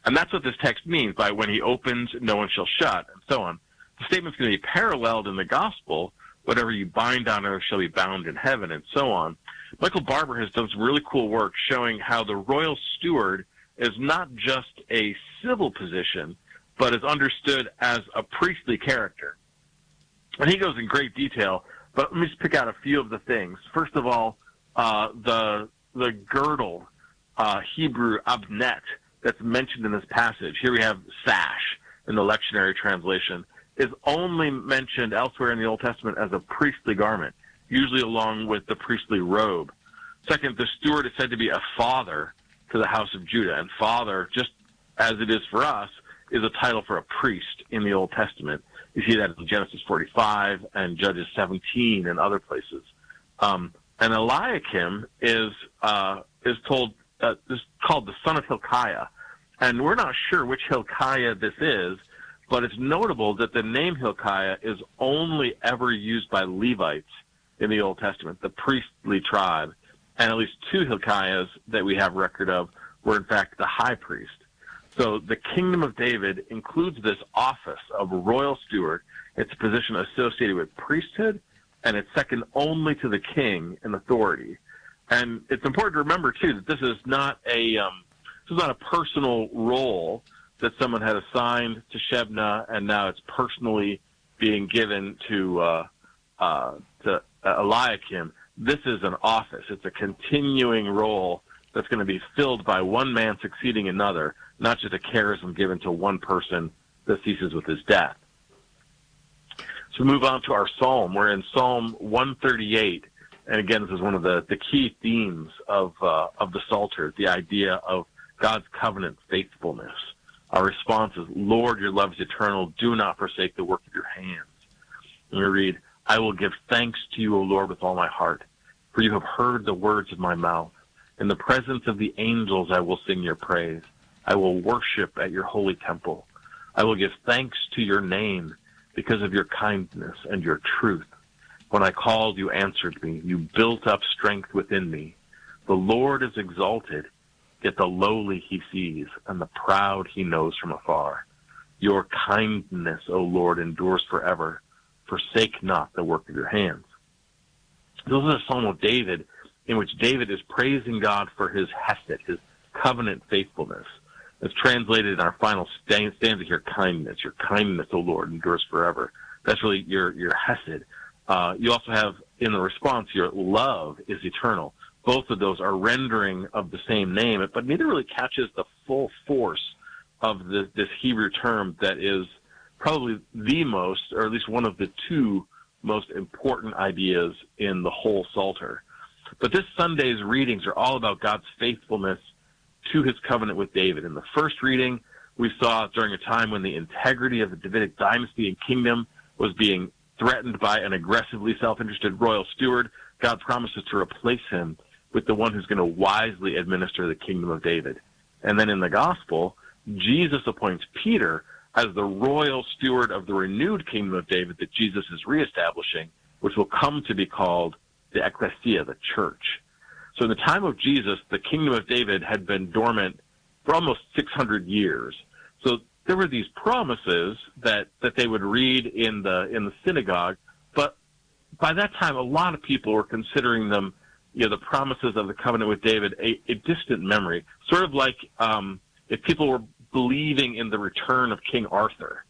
And that's what this text means by when he opens, no one shall shut, and so on. The statement's going to be paralleled in the gospel, whatever you bind on earth shall be bound in heaven, and so on. Michael Barber has done some really cool work showing how the royal steward is not just a civil position, but is understood as a priestly character. And he goes in great detail, but let me just pick out a few of the things. First of all, the girdle, Hebrew abnet, that's mentioned in this passage. Here we have sash in the lectionary translation, is only mentioned elsewhere in the Old Testament as a priestly garment, usually along with the priestly robe. Second, the steward is said to be a father to the house of Judah, and father, just as it is for us, is a title for a priest in the Old Testament. You see that in Genesis 45 and Judges 17 and other places. And Eliakim is called the son of Hilkiah, and we're not sure which Hilkiah this is, but it's notable that the name Hilkiah is only ever used by Levites in the Old Testament, the priestly tribe, and at least two Hilkiahs that we have record of were in fact the high priest. So the kingdom of David includes this office of royal steward. It's a position associated with priesthood, and it's second only to the king in authority. And it's important to remember too that this is not a personal role that someone had assigned to Shebna, and now it's personally being given to Eliakim. This is an office. It's a continuing role that's going to be filled by one man succeeding another, not just a charism given to one person that ceases with his death. So we move on to our psalm. We're in Psalm 138, and again, this is one of the key themes of the Psalter, the idea of God's covenant faithfulness. Our response is, Lord, your love is eternal. Do not forsake the work of your hands. And we read, I will give thanks to you, O Lord, with all my heart, for you have heard the words of my mouth. In the presence of the angels I will sing your praise. I will worship at your holy temple. I will give thanks to your name because of your kindness and your truth. When I called, you answered me. You built up strength within me. The Lord is exalted, yet the lowly he sees, and the proud he knows from afar. Your kindness, O Lord, endures forever. Forsake not the work of your hands. This is a psalm of David in which David is praising God for his hesed, his covenant faithfulness. It's translated in our final stanza here, kindness. Your kindness, O Lord, endures forever. That's really your hesed. You also have, in the response, your love is eternal. Both of those are rendering of the same name, but neither really catches the full force of this Hebrew term that is probably the most, or at least one of the two most important ideas in the whole Psalter. But this Sunday's readings are all about God's faithfulness to his covenant with David. In the first reading, we saw during a time when the integrity of the Davidic dynasty and kingdom was being threatened by an aggressively self-interested royal steward, God promises to replace him with the one who's going to wisely administer the kingdom of David. And then in the gospel, Jesus appoints Peter as the royal steward of the renewed kingdom of David that Jesus is reestablishing, which will come to be called the ecclesia, the church. So in the time of Jesus, the kingdom of David had been dormant for almost 600 years. So there were these promises that they would read in the synagogue, but by that time, a lot of people were considering them, the promises of the covenant with David, a distant memory, sort of like if people were believing in the return of King Arthur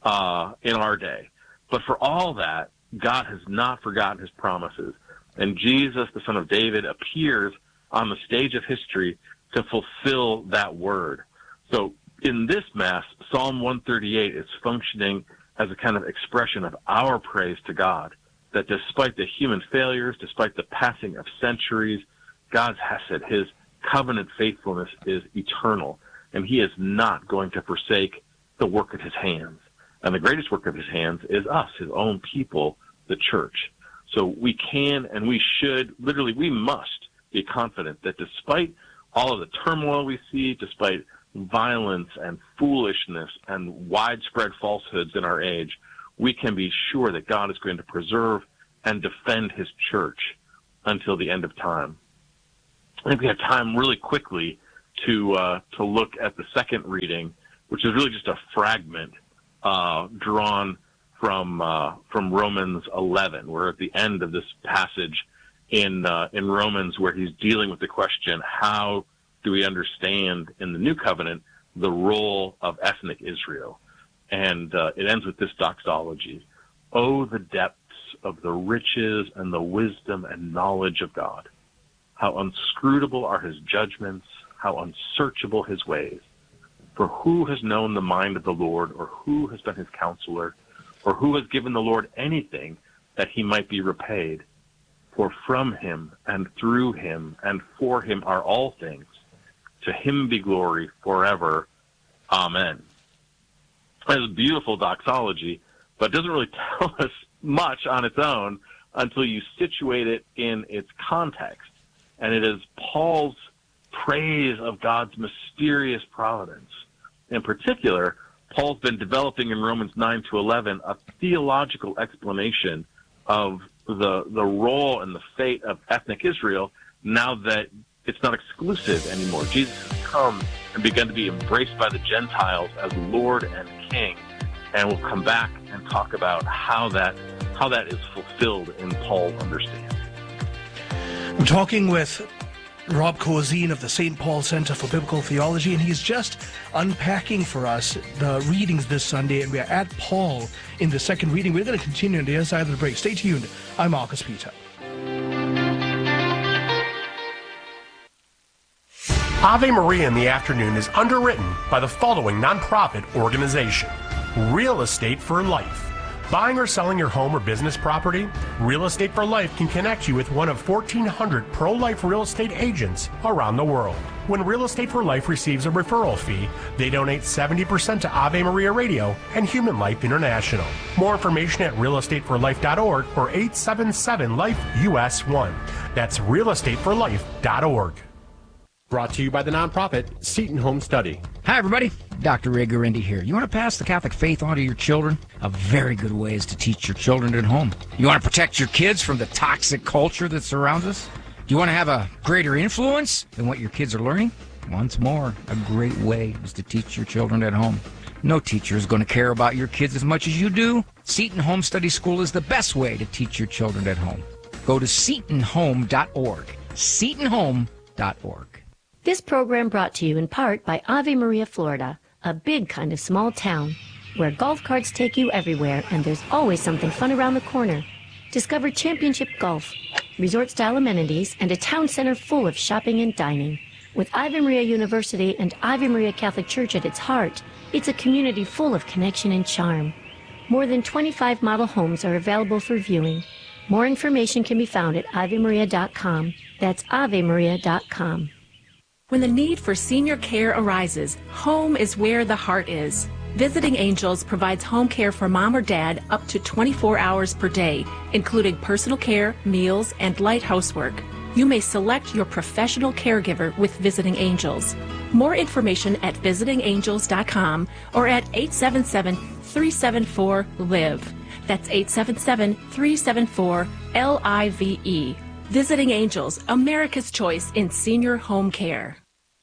in our day. But for all that, God has not forgotten his promises. And Jesus, the Son of David, appears on the stage of history to fulfill that word. So in this Mass, Psalm 138 is functioning as a kind of expression of our praise to God, that despite the human failures, despite the passing of centuries, God's hesed, his covenant faithfulness is eternal, and he is not going to forsake the work of his hands. And the greatest work of his hands is us, his own people, the church. So we can and we should, literally we must be confident that despite all of the turmoil we see, despite violence and foolishness and widespread falsehoods in our age, we can be sure that God is going to preserve and defend his church until the end of time. I think we have time really quickly to look at the second reading, which is really just a fragment drawn from Romans 11. We're at the end of this passage in Romans where he's dealing with the question, how do we understand in the New Covenant the role of ethnic Israel? And it ends with this doxology. Oh, the depths of the riches and the wisdom and knowledge of God. How inscrutable are his judgments, how unsearchable his ways. For who has known the mind of the Lord, or who has been his counselor, or who has given the Lord anything that he might be repaid? For from him and through him and for him are all things. To him be glory forever. Amen. It's a beautiful doxology, but it doesn't really tell us much on its own until you situate it in its context. And it is Paul's praise of God's mysterious providence. In particular, Paul's been developing in Romans 9 to 11 a theological explanation of the role and the fate of ethnic Israel now that it's not exclusive anymore. Jesus has come and begun to be embraced by the Gentiles as Lord and King. And we'll come back and talk about how that is fulfilled in Paul's understanding. I'm talking with Rob Coazine of the St. Paul Center for Biblical Theology, and he's just unpacking for us the readings this Sunday, and we're at Paul in the second reading. We're going to continue on the other side of the break. Stay tuned. I'm Marcus Peter. Ave Maria in the Afternoon is underwritten by the following nonprofit organization: Real Estate for Life. Buying or selling your home or business property? Real Estate for Life can connect you with one of 1,400 pro-life real estate agents around the world. When Real Estate for Life receives a referral fee, they donate 70% to Ave Maria Radio and Human Life International. More information at realestateforlife.org or 877-LIFE-US1. That's realestateforlife.org. Brought to you by the nonprofit Seton Home Study. Hi, everybody. Dr. Ray Guarendi here. You want to pass the Catholic faith on to your children? A very good way is to teach your children at home. You want to protect your kids from the toxic culture that surrounds us? Do you want to have a greater influence than what your kids are learning? Once more, a great way is to teach your children at home. No teacher is going to care about your kids as much as you do. Seton Home Study School is the best way to teach your children at home. Go to setonhome.org. setonhome.org. This program brought to you in part by Ave Maria, Florida, a big kind of small town where golf carts take you everywhere and there's always something fun around the corner. Discover championship golf, resort-style amenities, and a town center full of shopping and dining. With Ave Maria University and Ave Maria Catholic Church at its heart, it's a community full of connection and charm. More than 25 model homes are available for viewing. More information can be found at avemaria.com. That's avemaria.com. When the need for senior care arises, home is where the heart is. Visiting Angels provides home care for mom or dad up to 24 hours per day, including personal care, meals, and light housework. You may select your professional caregiver with Visiting Angels. More information at visitingangels.com or at 877-374-LIVE. That's 877-374-LIVE. Visiting Angels, America's choice in senior home care.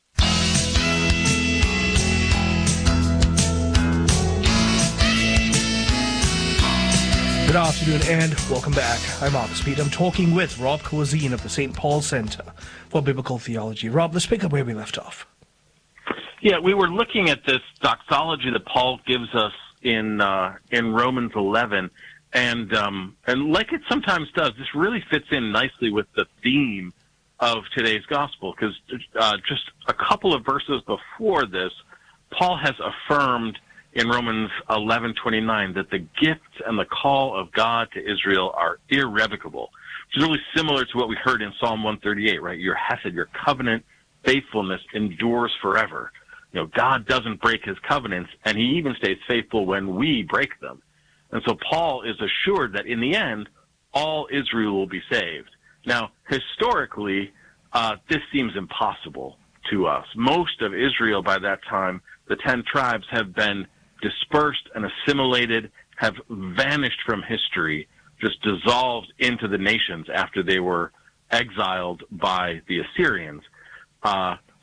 Good afternoon and welcome back. I'm Marcus Peter. I'm talking with Rob Coazine of the St. Paul Center for Biblical Theology. Rob, let's pick up where we left off. Yeah, we were looking at this doxology that Paul gives us in Romans 11, and like it sometimes does, this really fits in nicely with the theme of today's gospel, because just a couple of verses before this, Paul has affirmed in Romans 11:29 that the gift and the call of God to Israel are irrevocable, which is really similar to what we heard in Psalm 138, right? Your hesed, your covenant faithfulness endures forever. You know, God doesn't break his covenants, and he even stays faithful when we break them. And so Paul is assured that in the end, all Israel will be saved. Now, historically, this seems impossible to us. Most of Israel by that time, the 10 tribes, have been dispersed and assimilated, have vanished from history, just dissolved into the nations after they were exiled by the Assyrians.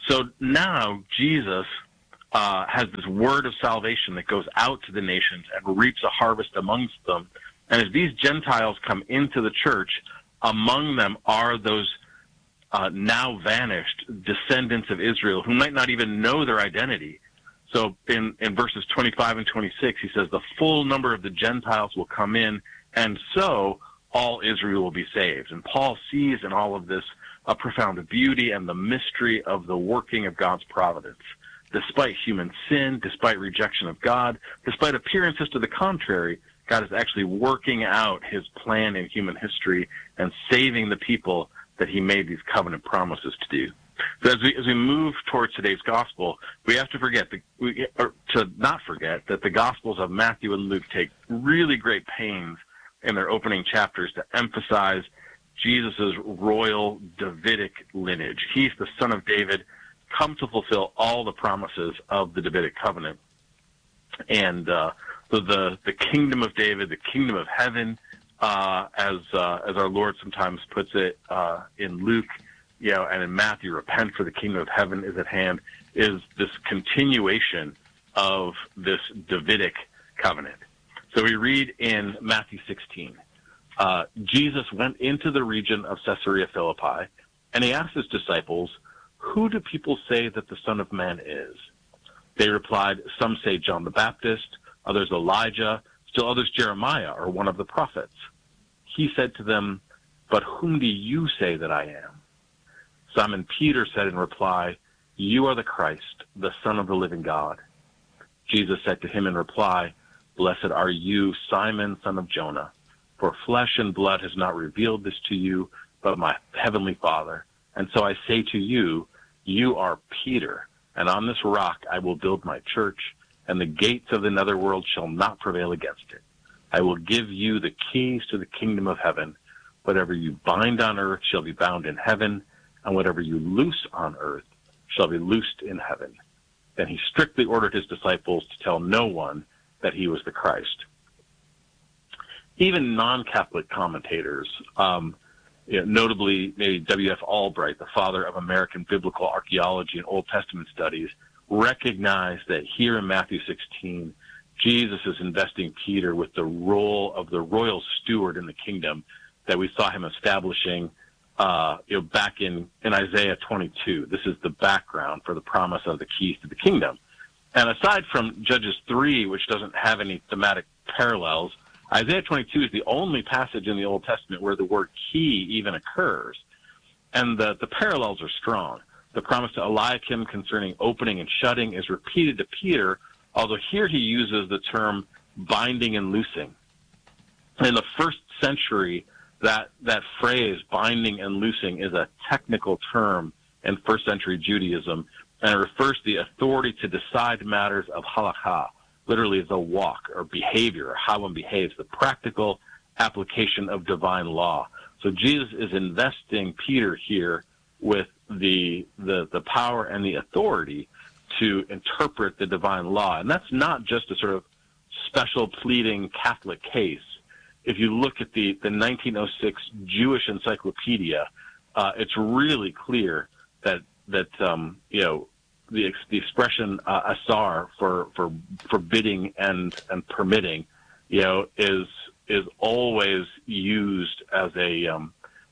So now Jesus has this word of salvation that goes out to the nations and reaps a harvest amongst them. And as these Gentiles come into the church, among them are those now vanished descendants of Israel who might not even know their identity. So in verses 25 and 26, he says, the full number of the Gentiles will come in, and so all Israel will be saved. And Paul sees in all of this a profound beauty and the mystery of the working of God's providence. Despite human sin, despite rejection of God, despite appearances to the contrary, God is actually working out his plan in human history and saving the people that he made these covenant promises to do. So as we move towards today's gospel, we have to not forget that the gospels of Matthew and Luke take really great pains in their opening chapters to emphasize Jesus' royal Davidic lineage. He's the son of David, come to fulfill all the promises of the Davidic covenant. And so the kingdom of David, the kingdom of heaven, as our Lord sometimes puts it in Luke, and in Matthew, repent for the kingdom of heaven is at hand, is this continuation of this Davidic covenant. So we read in Matthew 16, Jesus went into the region of Caesarea Philippi, and he asked his disciples, "Who do people say that the Son of Man is?" They replied, "Some say John the Baptist, others Elijah, still others Jeremiah or one of the prophets." He said to them, "But whom do you say that I am?" Simon Peter said in reply, "You are the Christ, the Son of the living God." Jesus said to him in reply, "Blessed are you, Simon, son of Jonah, for flesh and blood has not revealed this to you, but my heavenly Father. And so I say to you, you are Peter, and on this rock I will build my church, and the gates of the netherworld shall not prevail against it. I will give you the keys to the kingdom of heaven. Whatever you bind on earth shall be bound in heaven, and whatever you loose on earth shall be loosed in heaven." Then he strictly ordered his disciples to tell no one that he was the Christ. Even non-Catholic commentators, notably maybe W.F. Albright, the father of American biblical archaeology and Old Testament studies, recognize that here in Matthew 16, Jesus is investing Peter with the role of the royal steward in the kingdom that we saw him establishing back in Isaiah 22. This is the background for the promise of the keys to the kingdom. And aside from Judges 3, which doesn't have any thematic parallels, Isaiah 22 is the only passage in the Old Testament where the word key even occurs. And the parallels are strong. The promise to Eliakim concerning opening and shutting is repeated to Peter, although here he uses the term binding and loosing. In the first century, that phrase, binding and loosing, is a technical term in first century Judaism, and it refers to the authority to decide matters of halakha, literally the walk or behavior, or how one behaves, the practical application of divine law. So Jesus is investing Peter here with the power and the authority to interpret the divine law. And that's not just a sort of special pleading Catholic case. If you look at the 1906 Jewish Encyclopedia, it's really clear that the expression asar for forbidding and permitting, is always used as the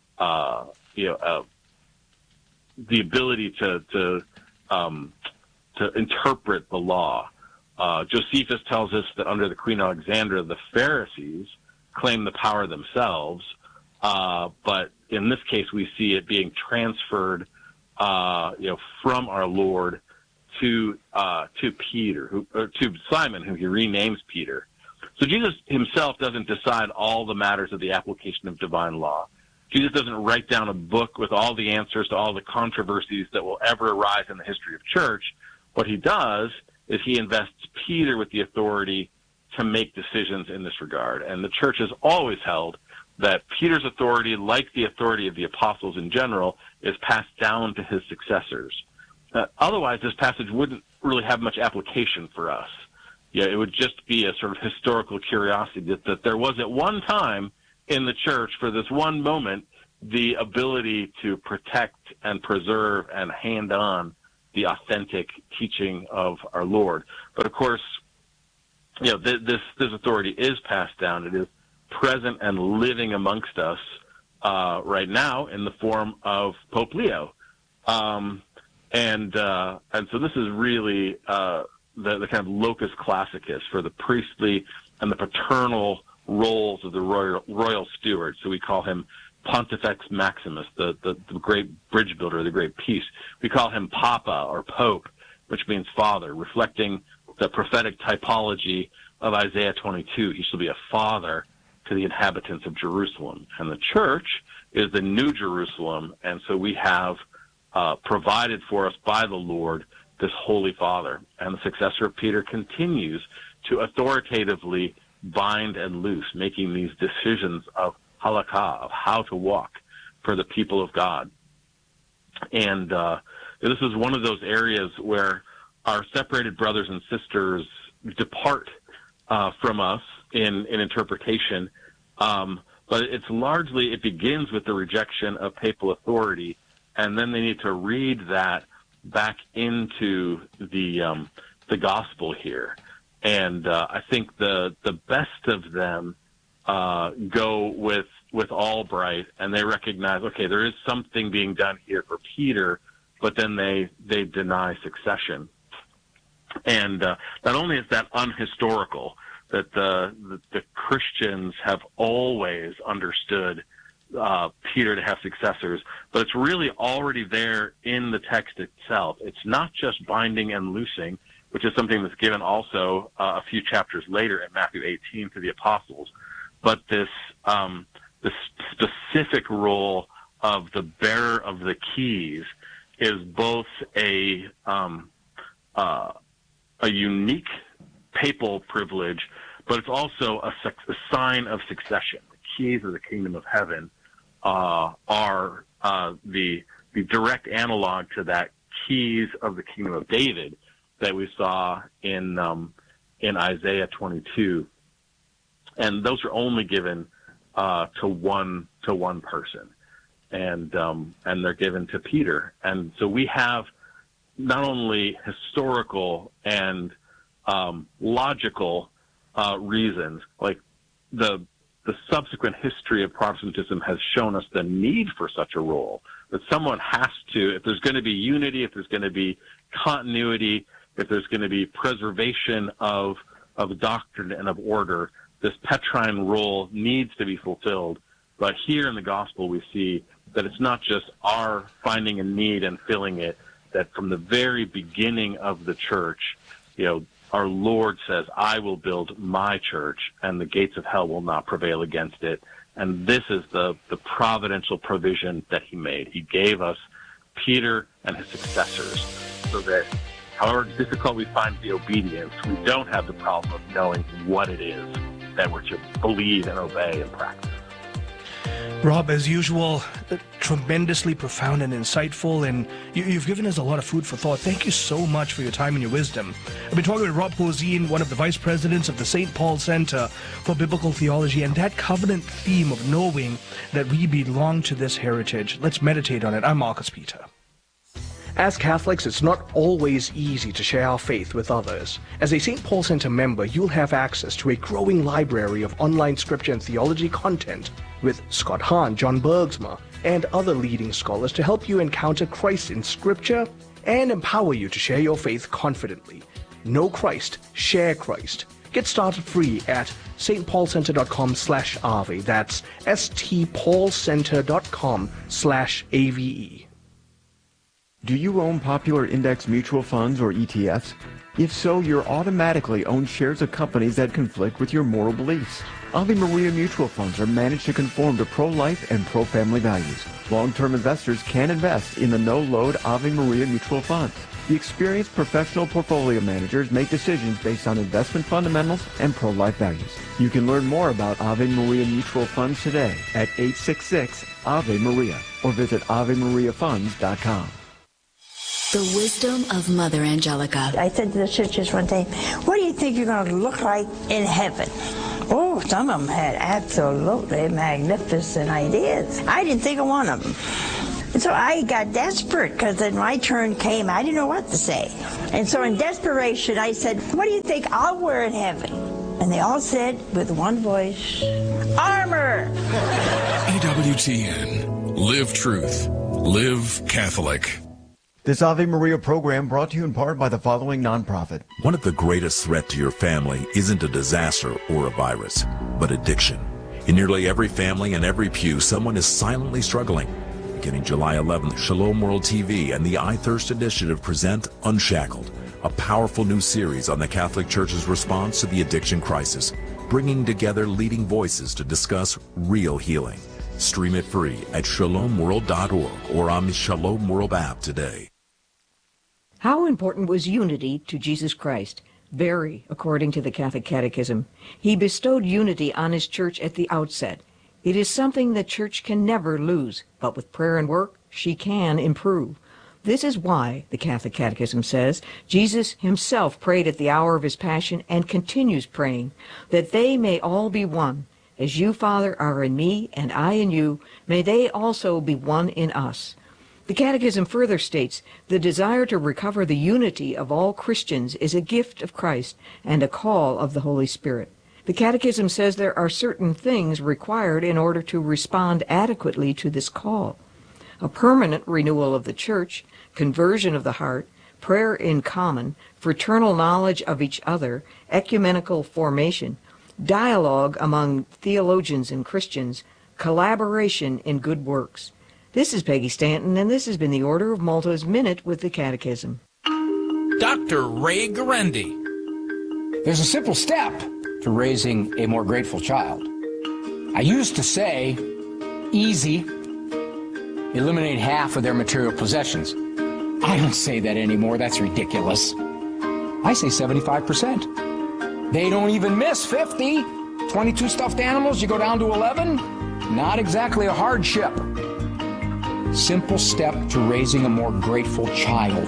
ability to interpret the law. Josephus tells us that under the Queen Alexandra, the Pharisees claim the power themselves, but in this case, we see it being transferred, from our Lord to Peter, to Simon, who he renames Peter. So Jesus himself doesn't decide all the matters of the application of divine law. Jesus doesn't write down a book with all the answers to all the controversies that will ever arise in the history of church. What he does is he invests Peter with the authority to make decisions in this regard. And the church has always held that Peter's authority, like the authority of the apostles in general, is passed down to his successors. Otherwise, this passage wouldn't really have much application for us. It would just be a sort of historical curiosity that there was at one time in the church, for this one moment, the ability to protect and preserve and hand on the authentic teaching of our Lord. But of course, this authority is passed down. It is present and living amongst us right now in the form of Pope Leo, and so this is really the kind of locus classicus for the priestly and the paternal roles of the royal steward. So we call him Pontifex Maximus, the great bridge builder, the great peace. We call him Papa or Pope, which means father, reflecting the prophetic typology of Isaiah 22. He shall be a father to the inhabitants of Jerusalem. And the church is the New Jerusalem, and so we have provided for us by the Lord this Holy Father. And the successor of Peter continues to authoritatively bind and loose, making these decisions of halakha, of how to walk for the people of God. And this is one of those areas where our separated brothers and sisters depart from us in interpretation, but it begins with the rejection of papal authority, and then they need to read that back into the gospel here. And I think the best of them go with Albright, and they recognize, okay, there is something being done here for Peter, but then they deny succession. And not only is that unhistorical, that the Christians have always understood Peter to have successors, but it's really already there in the text itself. It's not just binding and loosing, which is something that's given also a few chapters later in Matthew 18 to the apostles, but this specific role of the bearer of the keys is both a unique papal privilege, but it's also a sign of succession. The keys of the kingdom of heaven are the direct analog to that keys of the kingdom of David that we saw in Isaiah 22, and those are only given to one person, and they're given to Peter. And so we have not only historical and logical reasons, like the subsequent history of Protestantism has shown us the need for such a role, that someone has to, if there's going to be unity, if there's going to be continuity, if there's going to be preservation of doctrine and of order, this Petrine role needs to be fulfilled. But here in the gospel, we see that it's not just our finding a need and filling it, that from the very beginning of the church, our Lord says, I will build my church, and the gates of hell will not prevail against it. And this is the providential provision that he made. He gave us Peter and his successors so that however difficult we find the obedience, we don't have the problem of knowing what it is that we're to believe and obey and practice. Rob, as usual, tremendously profound and insightful, and you've given us a lot of food for thought. Thank you so much for your time and your wisdom. I've been talking with Rob Corzine, one of the vice presidents of the St. Paul Center for Biblical Theology, and that covenant theme of knowing that we belong to this heritage. Let's meditate on it. I'm Marcus Peter. As Catholics, it's not always easy to share our faith with others. As a St. Paul Center member, you'll have access to a growing library of online scripture and theology content with Scott Hahn, John Bergsma, and other leading scholars to help you encounter Christ in Scripture and empower you to share your faith confidently. Know Christ, share Christ. Get started free at stpaulcenter.com/Ave. That's stpaulcenter.com/AVE. Do you own popular index mutual funds or ETFs? If so, you're automatically own shares of companies that conflict with your moral beliefs. Ave Maria mutual funds are managed to conform to pro-life and pro-family values. Long-term investors can invest in the no-load Ave Maria mutual funds. The experienced professional portfolio managers make decisions based on investment fundamentals and pro-life values. You can learn more about Ave Maria mutual funds today at 866-AVE-MARIA or visit AveMariaFunds.com. The wisdom of Mother Angelica. I said to the sisters one day, what do you think you're going to look like in heaven? Oh, some of them had absolutely magnificent ideas. I didn't think of one of them. So I got desperate because then my turn came. I didn't know what to say. And so in desperation, I said, what do you think I'll wear in heaven? And they all said with one voice, armor. EWTN. Live truth. Live Catholic. This Ave Maria program brought to you in part by the following nonprofit. One of the greatest threats to your family isn't a disaster or a virus, but addiction. In nearly every family and every pew, someone is silently struggling. Beginning July 11th, Shalom World TV and the I Thirst Initiative present Unshackled, a powerful new series on the Catholic Church's response to the addiction crisis, bringing together leading voices to discuss real healing. Stream it free at shalomworld.org or on the Shalom World app today. How important was unity to Jesus Christ? Very, according to the Catholic Catechism. He bestowed unity on his church at the outset. It is something the church can never lose, but with prayer and work, she can improve. This is why, the Catholic Catechism says, Jesus himself prayed at the hour of his passion and continues praying, that they may all be one. As you, Father, are in me and I in you, may they also be one in us. The Catechism further states, the desire to recover the unity of all Christians is a gift of Christ and a call of the Holy Spirit. The Catechism says there are certain things required in order to respond adequately to this call. A permanent renewal of the Church, conversion of the heart, prayer in common, fraternal knowledge of each other, ecumenical formation, dialogue among theologians and Christians, collaboration in good works. This is Peggy Stanton, and this has been the Order of Malta's Minute with the Catechism. Dr. Ray Guarendi. There's a simple step to raising a more grateful child. I used to say, easy, eliminate half of their material possessions. I don't say that anymore. That's ridiculous. I say 75%. They don't even miss 50. 22 stuffed animals, you go down to 11. Not exactly a hardship. Simple step to raising a more grateful child.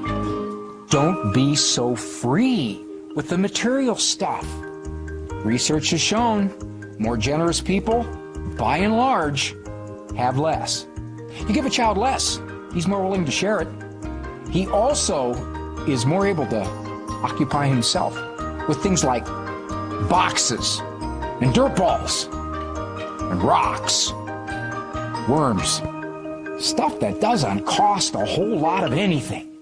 Don't be so free with the material stuff. Research has shown more generous people, by and large, have less. You give a child less, he's more willing to share it. He also is more able to occupy himself with things like boxes and dirt balls and rocks, worms, stuff that doesn't cost a whole lot of anything.